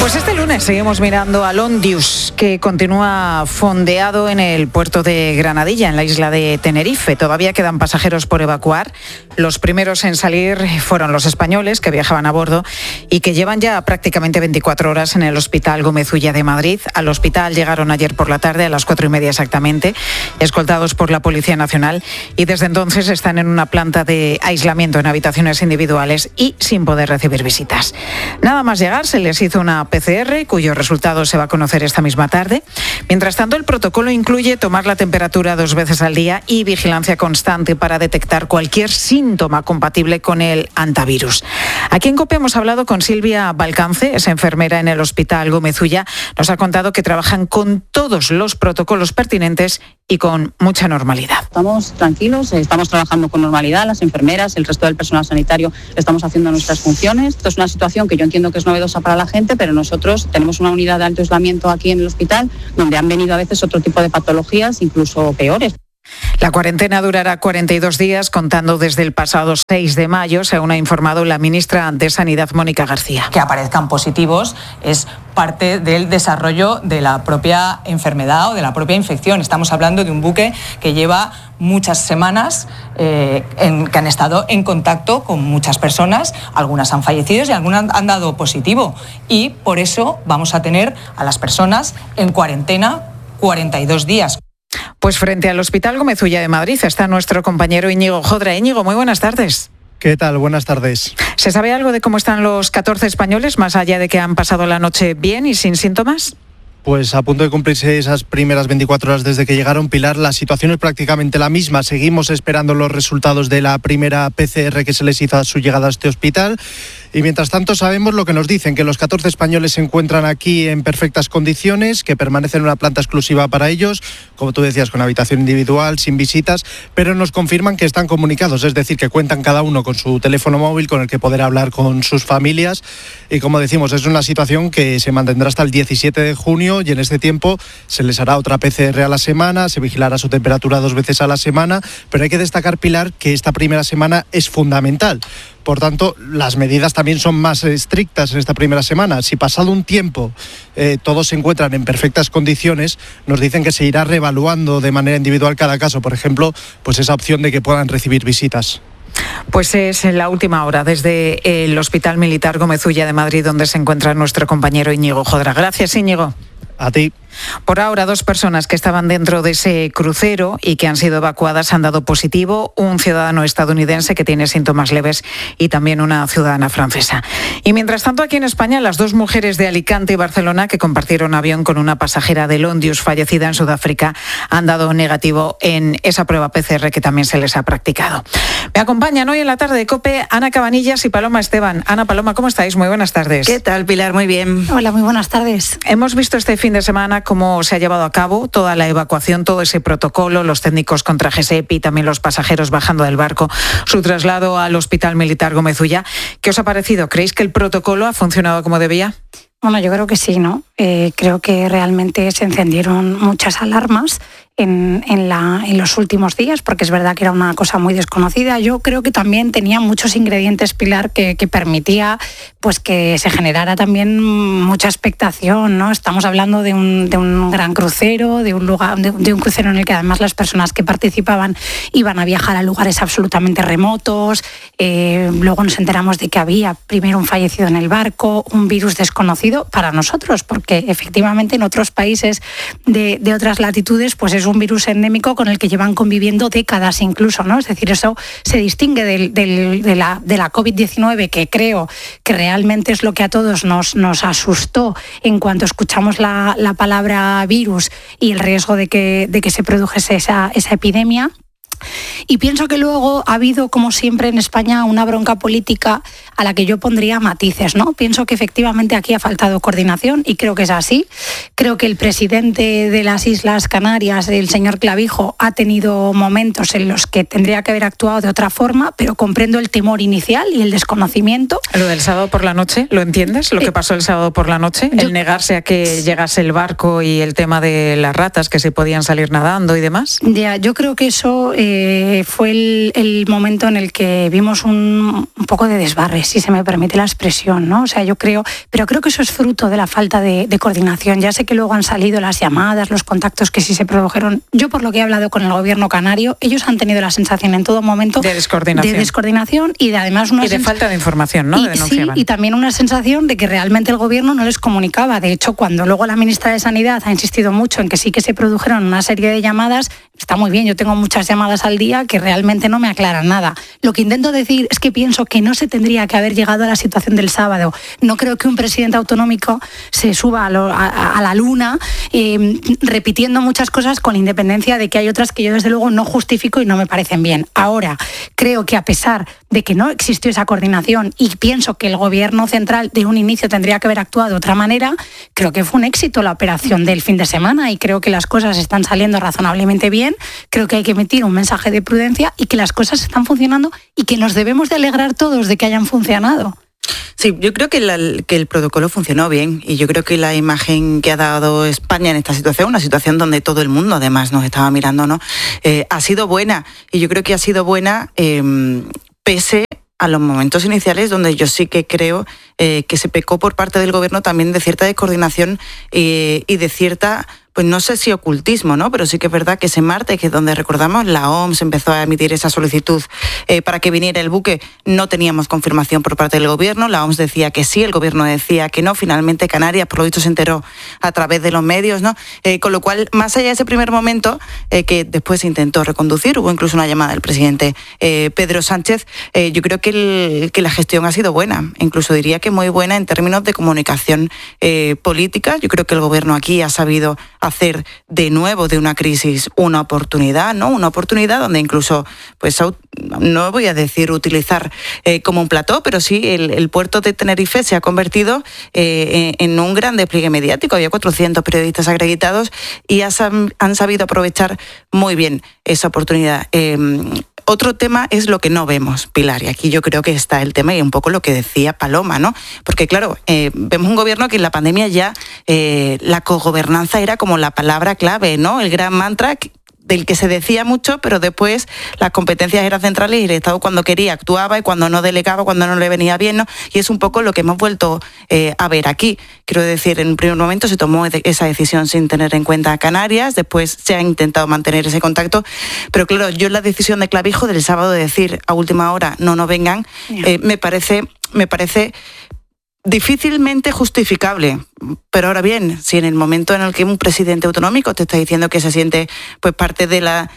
Pues este lunes seguimos mirando al Ondius, que continúa fondeado en el puerto de Granadilla, en la isla de Tenerife. Todavía quedan pasajeros por evacuar. Los primeros en salir fueron los españoles que viajaban a bordo y que llevan ya prácticamente 24 horas en el Hospital Gómez Ulla de Madrid. Al hospital llegaron ayer por la tarde a las 4:30 exactamente, escoltados por la Policía Nacional, y desde entonces están en una planta de aislamiento en habitaciones individuales y sin poder recibir visitas. Nada más llegar se les hizo una PCR, cuyo resultado se va a conocer esta misma tarde. Mientras tanto, el protocolo incluye tomar la temperatura 2 veces al día y vigilancia constante para detectar cualquier síntoma compatible con el hantavirus. Aquí en COPE hemos hablado con Silvia Balcance, es enfermera en el Hospital Gómez Ulla. Nos ha contado que trabajan con todos los protocolos pertinentes y con mucha normalidad. Estamos tranquilos, estamos trabajando con normalidad, las enfermeras, el resto del personal sanitario estamos haciendo nuestras funciones. Esto es una situación que yo entiendo que es novedosa para la gente, pero nosotros tenemos una unidad de alto aislamiento aquí en el hospital donde han venido a veces otro tipo de patologías, incluso peores. La cuarentena durará 42 días, contando desde el pasado 6 de mayo, según ha informado la ministra de Sanidad, Mónica García. Que aparezcan positivos es parte del desarrollo de la propia enfermedad o de la propia infección. Estamos hablando de un buque que lleva muchas semanas que han estado en contacto con muchas personas, algunas han fallecido y algunas han dado positivo. Y por eso vamos a tener a las personas en cuarentena 42 días. Pues frente al Hospital Gómez Ulla de Madrid está nuestro compañero Íñigo Jodra. Íñigo, muy buenas tardes. ¿Qué tal? Buenas tardes. ¿Se sabe algo de cómo están los 14 españoles, más allá de que han pasado la noche bien y sin síntomas? Pues a punto de cumplirse esas primeras 24 horas desde que llegaron, Pilar, la situación es prácticamente la misma. Seguimos esperando los resultados de la primera PCR que se les hizo a su llegada a este hospital. Y mientras tanto sabemos lo que nos dicen, que los 14 españoles se encuentran aquí en perfectas condiciones, que permanecen en una planta exclusiva para ellos, como tú decías, con habitación individual, sin visitas, pero nos confirman que están comunicados, es decir, que cuentan cada uno con su teléfono móvil con el que poder hablar con sus familias. Y como decimos, es una situación que se mantendrá hasta el 17 de junio y en este tiempo se les hará otra PCR a la semana, se vigilará su temperatura 2 veces a la semana, pero hay que destacar, Pilar, que esta primera semana es fundamental. Por tanto, las medidas también son más estrictas en esta primera semana. Si pasado un tiempo todos se encuentran en perfectas condiciones, nos dicen que se irá reevaluando de manera individual cada caso. Por ejemplo, pues esa opción de que puedan recibir visitas. Pues es en la última hora desde el Hospital Militar Gómez Ulla de Madrid, donde se encuentra nuestro compañero Íñigo Jodra. Gracias, Íñigo. A ti. Por ahora, 2 personas que estaban dentro de ese crucero y que han sido evacuadas han dado positivo, un ciudadano estadounidense que tiene síntomas leves y también una ciudadana francesa. Y mientras tanto, aquí en España, las 2 mujeres de Alicante y Barcelona que compartieron avión con una pasajera del Ondius fallecida en Sudáfrica han dado negativo en esa prueba PCR que también se les ha practicado. Me acompañan hoy en la tarde de COPE Ana Cabanillas y Paloma Esteban. Ana, Paloma, ¿cómo estáis? Muy buenas tardes. ¿Qué tal, Pilar? Muy bien. Hola, muy buenas tardes. Hemos visto este fin de semana cómo se ha llevado a cabo toda la evacuación, todo ese protocolo, los técnicos con trajes EPI, también los pasajeros bajando del barco, su traslado al Hospital Militar Gómez Ulla. ¿Qué os ha parecido? ¿Creéis que el protocolo ha funcionado como debía? Bueno, yo creo que sí, ¿no? Creo que realmente se encendieron muchas alarmas en los últimos días, porque es verdad que era una cosa muy desconocida. Yo creo que también tenía muchos ingredientes, Pilar, que permitía pues que se generara también mucha expectación, ¿no? Estamos hablando de un gran crucero, de un lugar, de un crucero en el que además las personas que participaban iban a viajar a lugares absolutamente remotos. Luego nos enteramos de que había primero un fallecido en el barco, un virus desconocido para nosotros, porque efectivamente en otros países de otras latitudes pues es un virus endémico con el que llevan conviviendo décadas incluso, ¿no? Es decir, eso se distingue de la COVID-19, que creo que realmente es lo que a todos nos asustó en cuanto escuchamos la palabra virus y el riesgo de que se produjese esa epidemia. Y pienso que luego ha habido, como siempre en España, una bronca política a la que yo pondría matices, ¿no? Pienso que efectivamente aquí ha faltado coordinación y creo que es así. Creo que el presidente de las Islas Canarias, el señor Clavijo, ha tenido momentos en los que tendría que haber actuado de otra forma, pero comprendo el temor inicial y el desconocimiento. Lo del sábado por la noche, ¿lo entiendes? Lo que pasó el sábado por la noche, el negarse a que llegase el barco y el tema de las ratas que se podían salir nadando y demás. Ya, yo creo que eso fue el momento en el que vimos un poco de desbarre, si se me permite la expresión, ¿no? O sea, creo que eso es fruto de la falta de coordinación. Ya sé que luego han salido las llamadas, los contactos que sí se produjeron. Yo, por lo que he hablado con el gobierno canario, ellos han tenido la sensación en todo momento de descoordinación y de además de falta de información, ¿no? Y también una sensación de que realmente el gobierno no les comunicaba. De hecho, cuando luego la ministra de Sanidad ha insistido mucho en que sí que se produjeron una serie de llamadas, está muy bien, yo tengo muchas llamadas al día que realmente no me aclaran nada. Lo que intento decir es que pienso que no se tendría que haber llegado a la situación del sábado. No creo que un presidente autonómico se suba a la luna repitiendo muchas cosas, con independencia de que hay otras que yo desde luego no justifico y no me parecen bien. Ahora, creo que a pesar de que no existió esa coordinación y pienso que el gobierno central de un inicio tendría que haber actuado de otra manera, creo que fue un éxito la operación del fin de semana y creo que las cosas están saliendo razonablemente bien. Creo que hay que emitir un mensaje de prudencia y que las cosas están funcionando y que nos debemos de alegrar todos de que hayan funcionado. Sí, yo creo que el protocolo funcionó bien y yo creo que la imagen que ha dado España en esta situación, una situación donde todo el mundo además nos estaba mirando, ¿no? Ha sido buena, y yo creo que ha sido buena pese a los momentos iniciales donde yo sí que creo que se pecó por parte del gobierno también de cierta descoordinación y de cierta, pues no sé si ocultismo, ¿no? Pero sí que es verdad que ese martes, que es donde recordamos, la OMS empezó a emitir esa solicitud para que viniera el buque, no teníamos confirmación por parte del gobierno, la OMS decía que sí, el gobierno decía que no, finalmente Canarias, por lo visto, se enteró a través de los medios, ¿no? Con lo cual, más allá de ese primer momento, que después se intentó reconducir, hubo incluso una llamada del presidente Pedro Sánchez, yo creo que la gestión ha sido buena, incluso diría que muy buena en términos de comunicación política. Yo creo que el gobierno aquí ha sabido hacer de nuevo de una crisis una oportunidad, ¿no? Una oportunidad donde incluso, pues no voy a decir utilizar como un plató, pero sí el puerto de Tenerife se ha convertido en un gran despliegue mediático. Había 400 periodistas acreditados y han sabido aprovechar muy bien esa oportunidad. Otro tema es lo que no vemos, Pilar, y aquí yo creo que está el tema y un poco lo que decía Paloma, ¿no? Porque claro, vemos un gobierno que en la pandemia ya la cogobernanza era como la palabra clave, ¿no? El gran mantra del que se decía mucho, pero después las competencias eran centrales y el Estado cuando quería actuaba y cuando no delegaba, cuando no le venía bien, ¿no? Y es un poco lo que hemos vuelto a ver aquí. Quiero decir, en un primer momento se tomó esa decisión sin tener en cuenta a Canarias, después se ha intentado mantener ese contacto, pero claro, yo la decisión de Clavijo del sábado de decir a última hora no vengan, me parece difícilmente justificable. Pero ahora bien, si en el momento en el que un presidente autonómico te está diciendo que se siente pues parte de la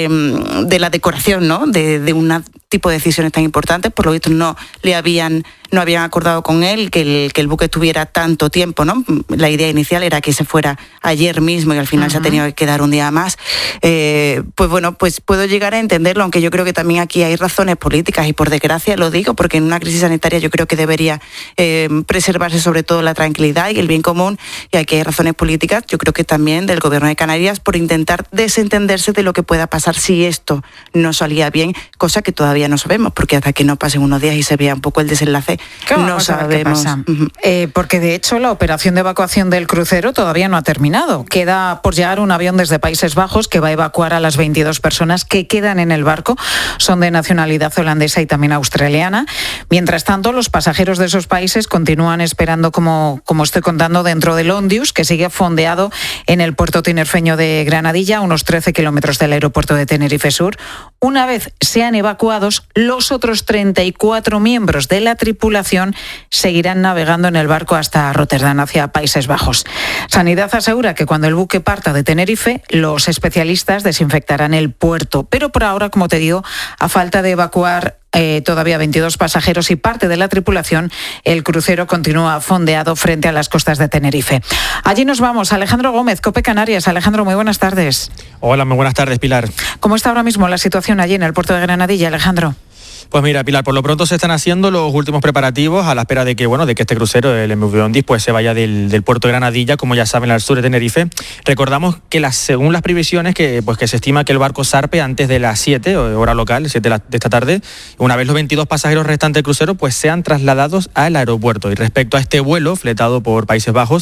decoración, ¿no? de un tipo de decisiones tan importantes, por lo visto no habían acordado con él que el buque estuviera tanto tiempo, ¿no? La idea inicial era que se fuera ayer mismo y al final se ha tenido que quedar un día más. Pues bueno, pues puedo llegar a entenderlo, aunque yo creo que también aquí hay razones políticas y por desgracia lo digo, porque en una crisis sanitaria yo creo que debería preservarse sobre todo la tranquilidad y el bien común, y aquí hay razones políticas, yo creo que también del gobierno de Canarias, por intentar desentenderse de lo que pueda pasar si esto no salía bien, cosa que todavía no sabemos, porque hasta que no pasen unos días y se vea un poco el desenlace, no sabemos. Porque de hecho la operación de evacuación del crucero todavía no ha terminado. Queda por llegar un avión desde Países Bajos que va a evacuar a las 22 personas que quedan en el barco. Son de nacionalidad holandesa y también australiana. Mientras tanto, los pasajeros de esos países continúan esperando, como estoy contando, dentro del Ondius, que sigue fondeado en el puerto tinerfeño de Granadilla, a unos 13 kilómetros del aeropuerto de Tenerife Sur. Una vez sean evacuados, los otros 34 miembros de la tripulación seguirán navegando en el barco hasta Rotterdam, hacia Países Bajos. Sanidad asegura que cuando el buque parta de Tenerife, los especialistas desinfectarán el puerto. Pero por ahora, como te digo, a falta de evacuar todavía 22 pasajeros y parte de la tripulación, el crucero continúa fondeado frente a las costas de Tenerife. Allí nos vamos. Alejandro Gómez, COPE Canarias. Alejandro, muy buenas tardes. Hola, muy buenas tardes, Pilar. ¿Cómo está ahora mismo la situación allí en el puerto de Granadilla, Alejandro? Pues mira, Pilar, por lo pronto se están haciendo los últimos preparativos a la espera de que este crucero, el MV Ondius, pues se vaya del puerto de Granadilla, como ya saben, al sur de Tenerife. Recordamos que según las previsiones, que se estima que el barco zarpe antes de las 7, hora local, 7 de esta tarde. Una vez los 22 pasajeros restantes del crucero pues sean trasladados al aeropuerto. Y respecto a este vuelo fletado por Países Bajos,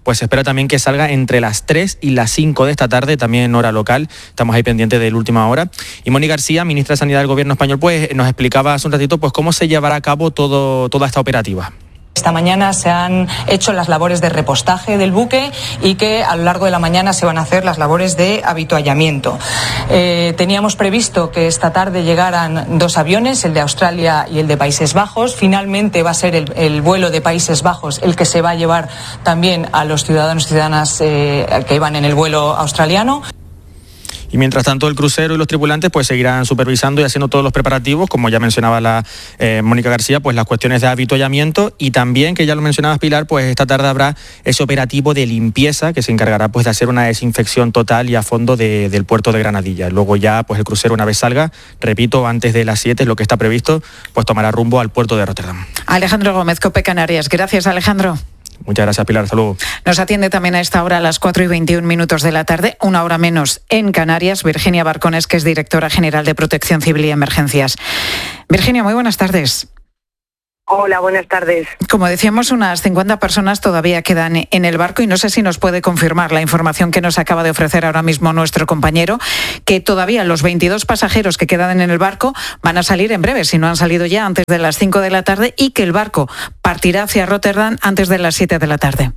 pues se espera también que salga entre las 3 y las 5 de esta tarde, también en hora local. Estamos ahí pendientes de la última hora. Y Moni García, ministra de Sanidad del Gobierno español, pues nos explicaba hace un ratito pues cómo se llevará a cabo toda esta operativa. Esta mañana se han hecho las labores de repostaje del buque y que a lo largo de la mañana se van a hacer las labores de avituallamiento. Teníamos previsto que esta tarde llegaran 2 aviones, el de Australia y el de Países Bajos. Finalmente va a ser el vuelo de Países Bajos el que se va a llevar también a los ciudadanos y ciudadanas que iban en el vuelo australiano. Y mientras tanto el crucero y los tripulantes pues seguirán supervisando y haciendo todos los preparativos, como ya mencionaba la Mónica García, pues las cuestiones de avituallamiento, y también, que ya lo mencionabas Pilar, pues esta tarde habrá ese operativo de limpieza que se encargará pues de hacer una desinfección total y a fondo del puerto de Granadilla. Luego ya pues el crucero, una vez salga, repito, antes de las 7 es lo que está previsto, pues tomará rumbo al puerto de Rotterdam. Alejandro Gómez, COPE Canarias. Gracias, Alejandro. Muchas gracias, Pilar. Hasta luego. Nos atiende también a esta hora, a las 4:21 de la tarde, una hora menos en Canarias, Virginia Barcones, que es directora general de Protección Civil y Emergencias. Virginia, muy buenas tardes. Hola, buenas tardes. Como decíamos, unas 50 personas todavía quedan en el barco y no sé si nos puede confirmar la información que nos acaba de ofrecer ahora mismo nuestro compañero, que todavía los 22 pasajeros que quedan en el barco van a salir en breve, si no han salido ya antes de las 5 de la tarde, y que el barco partirá hacia Rotterdam antes de las 7 de la tarde.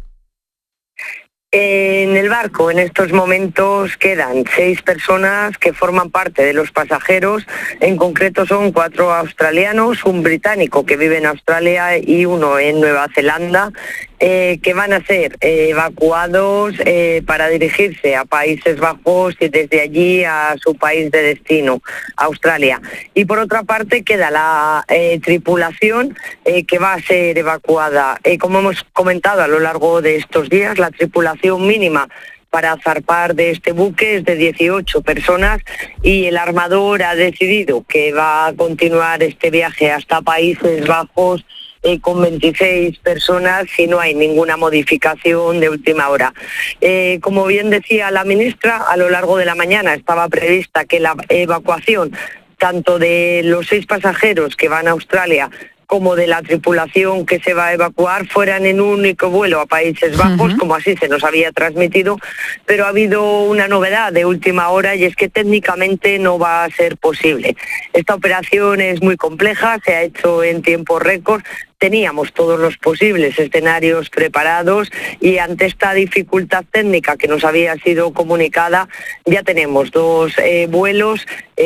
En el barco en estos momentos quedan 6 personas que forman parte de los pasajeros. En concreto son 4 australianos, un británico que vive en Australia y uno en Nueva Zelanda, que van a ser evacuados para dirigirse a Países Bajos y desde allí a su país de destino, Australia. Y por otra parte queda la tripulación que va a ser evacuada. Como hemos comentado a lo largo de estos días, la tripulación mínima para zarpar de este buque es de 18 personas y el armador ha decidido que va a continuar este viaje hasta Países Bajos con 26 personas si no hay ninguna modificación de última hora. Como bien decía la ministra, a lo largo de la mañana estaba prevista que la evacuación tanto de los 6 pasajeros que van a Australia como de la tripulación que se va a evacuar fueran en un único vuelo a Países Bajos, como así se nos había transmitido, pero ha habido una novedad de última hora y es que técnicamente no va a ser posible. Esta operación es muy compleja, se ha hecho en tiempo récord. Teníamos todos los posibles escenarios preparados y ante esta dificultad técnica que nos había sido comunicada, ya tenemos 2 vuelos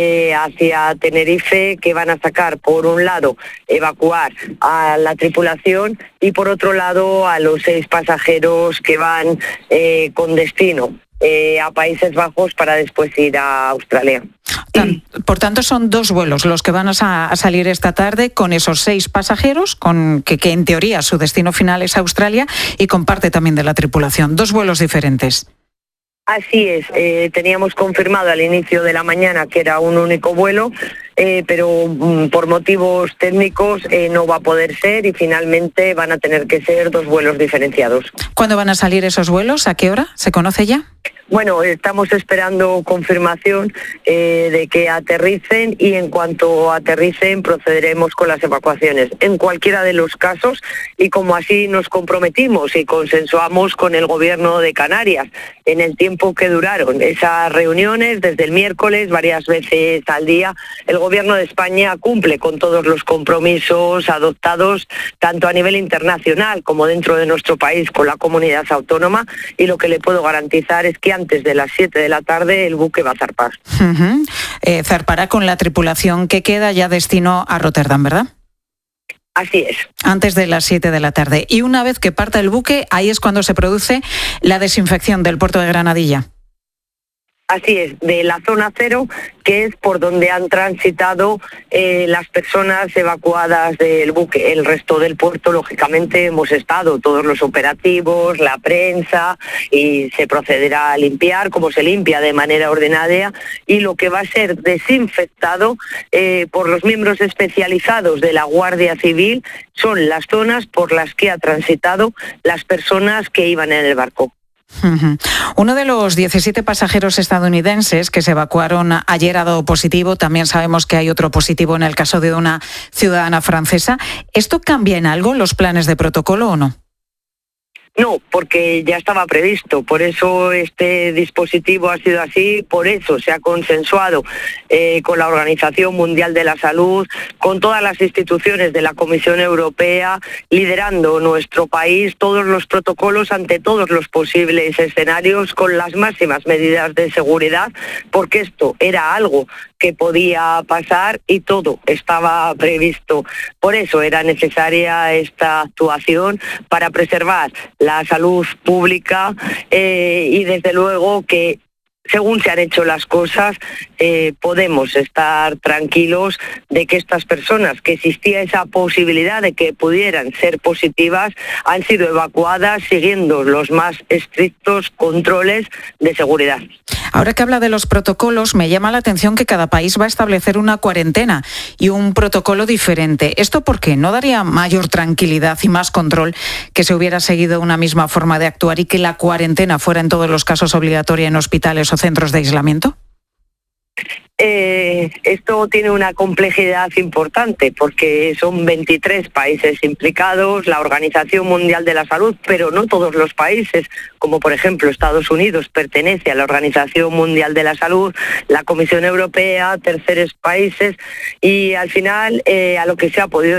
hacia Tenerife que van a sacar, por un lado, evacuar a la tripulación y por otro lado a los 6 pasajeros que van con destino a Países Bajos para después ir a Australia. Por tanto, son 2 vuelos los que van a salir esta tarde con esos 6 pasajeros, que en teoría su destino final es Australia, y con parte también de la tripulación. 2 vuelos diferentes. Así es, teníamos confirmado al inicio de la mañana que era un único vuelo, pero por motivos técnicos no va a poder ser y finalmente van a tener que ser 2 vuelos diferenciados. ¿Cuándo van a salir esos vuelos? ¿A qué hora? ¿Se conoce ya? Bueno, estamos esperando confirmación de que aterricen y en cuanto aterricen procederemos con las evacuaciones. En cualquiera de los casos, y como así nos comprometimos y consensuamos con el Gobierno de Canarias en el tiempo que duraron esas reuniones, desde el miércoles, varias veces al día, el Gobierno de España cumple con todos los compromisos adoptados tanto a nivel internacional como dentro de nuestro país con la comunidad autónoma, y lo que le puedo garantizar es que antes de las 7 de la tarde el buque va a zarpar. Zarpará con la tripulación que queda ya destino a Rotterdam, ¿verdad? Así es. Antes de las 7 de la tarde. Y una vez que parta el buque, ahí es cuando se produce la desinfección del puerto de Granadilla. Así es, de la zona 0, que es por donde han transitado las personas evacuadas del buque. El resto del puerto, lógicamente, hemos estado todos los operativos, la prensa, y se procederá a limpiar como se limpia de manera ordinaria, y lo que va a ser desinfectado por los miembros especializados de la Guardia Civil son las zonas por las que ha transitado las personas que iban en el barco. Uno de los 17 pasajeros estadounidenses que se evacuaron ayer ha dado positivo. También sabemos que hay otro positivo en el caso de una ciudadana francesa. ¿Esto cambia en algo los planes de protocolo o no? No, porque ya estaba previsto, por eso este dispositivo ha sido así, por eso se ha consensuado con la Organización Mundial de la Salud, con todas las instituciones de la Comisión Europea, liderando nuestro país todos los protocolos ante todos los posibles escenarios con las máximas medidas de seguridad, porque esto era algo que podía pasar y todo estaba previsto. Por eso era necesaria esta actuación para preservar la salud pública y desde luego que según se han hecho las cosas, podemos estar tranquilos de que estas personas, que existía esa posibilidad de que pudieran ser positivas, han sido evacuadas siguiendo los más estrictos controles de seguridad. Ahora que habla de los protocolos, me llama la atención que cada país va a establecer una cuarentena y un protocolo diferente. ¿Esto por qué? ¿No daría mayor tranquilidad y más control que se hubiera seguido una misma forma de actuar y que la cuarentena fuera en todos los casos obligatoria en hospitales o centros de aislamiento? Esto tiene una complejidad importante porque son 23 países implicados, la Organización Mundial de la Salud, pero no todos los países, como por ejemplo Estados Unidos pertenece a la Organización Mundial de la Salud, la Comisión Europea, terceros países, y al final a lo que se ha podido